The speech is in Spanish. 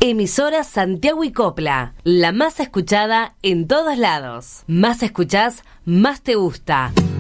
Emisora Santiago y Copla, la más escuchada en todos lados. Más escuchás, más te gusta.